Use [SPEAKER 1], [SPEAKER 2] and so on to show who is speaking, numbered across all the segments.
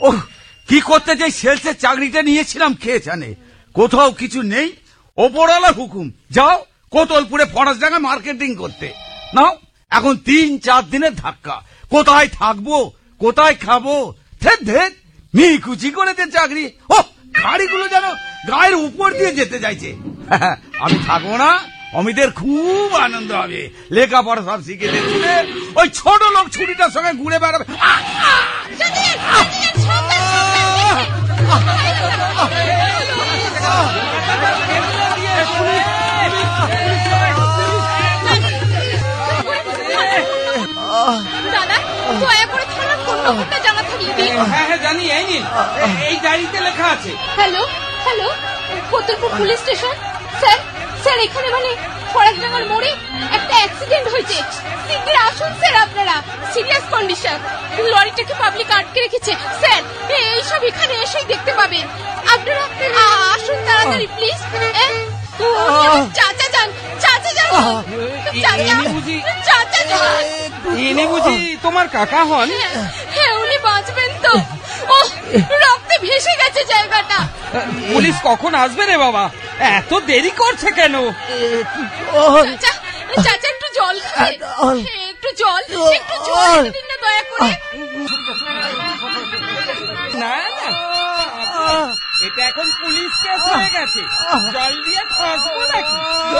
[SPEAKER 1] ও কি করতে যে সেলসের চাকরিটা নিয়েছিলাম কে জানে, কোথাও কিছু নেই। ওপরওয়ালার হুকুম, যাও কোতলপুরে ফরাসডাঙ্গা মার্কেটিং করতে। নাও এখন 3-4 দিনের ধাক্কা, কোথায় থাকবো কোথায় খাবো, মিকুচি করেছে চাকরি। ও গাড়িগুলো যেন গায়ের উপর দিয়ে যেতে চাইছে। আমি থাকবো না, অমিতের খুব আনন্দ হবে, লেখাপড়া সব শিখে দিচ্ছে, ওই ছোট লোক ছুরিটার সঙ্গে ঘুরে বেড়াবে।
[SPEAKER 2] দাদা দয়া করে থানার ফোন নম্বরটা জানা থাকলে দিন।
[SPEAKER 3] হ্যাঁ জানি, এই নিন, এই ডায়েরিতে লেখা আছে।
[SPEAKER 2] Hello hello, Kotulpur police station. Sir sir এখানে মানে ফরাসডাঙ্গার মোড়ে একটা অ্যাক্সিডেন্ট হয়েছে, শীঘ্র আসুন স্যার, আপনারা সিরিয়াস কন্ডিশন, লরিটাকে পাবলিক আটকে রেখেছে স্যার, এইসব এখানে এসেই দেখতে পাবেন, আপনারা আসুন তাড়াতাড়ি প্লিজ। চাচা যান, চাচা যান, চাচা যান।
[SPEAKER 3] ইনি বুঝি তোমার কাকা হন?
[SPEAKER 2] হ্যাঁ উনি বাঁচবেন তো? ও রক্তে ভেসে গেছে জায়গাটা।
[SPEAKER 3] পুলিশ কখন আসবে রে বাবা, এত দেরি করছে কেন?
[SPEAKER 2] চাচা একটু জল খাবে, একটু জল দিন না দয়া করে।
[SPEAKER 3] না না, এটা এখন পুলিশ কেস হয়ে গেছে, জল দিয়ে ফাঁসবো নাকি?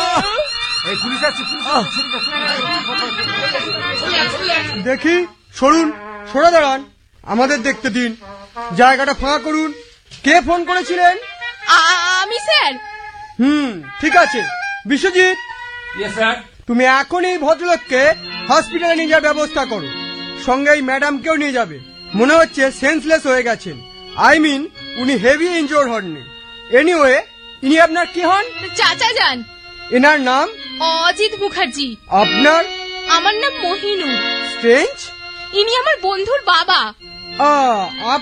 [SPEAKER 4] দেখি সরুন, সরে দাঁড়ান, আমাদের দেখতে দিন, জায়গাটা ফাঁকা করুন। কে ফোন করেছিলেন?
[SPEAKER 2] আমি স্যার।
[SPEAKER 4] ঠিক আছে বিশ্বজিৎ, তুমি এখনই এই ভদ্রলোককে হসপিটালে নিয়ে যাওয়ার ব্যবস্থা করো, সঙ্গে এই ম্যাডামকেও নিয়ে যাবে, মনে হচ্ছে সেন্সলেস হয়ে গেছেন, আই মিন উনি হেভি ইনজোর্ড হননি। এনিওয়ে ইনি আপনার কি হন?
[SPEAKER 2] চাচা যান।
[SPEAKER 4] এনার নাম?
[SPEAKER 2] অজিত মুখার্জি।
[SPEAKER 4] আপনার?
[SPEAKER 2] আমার নাম মহিনু।
[SPEAKER 4] স্ট্রেঞ্জ,
[SPEAKER 2] ইনি আমার বন্ধুর বাবা।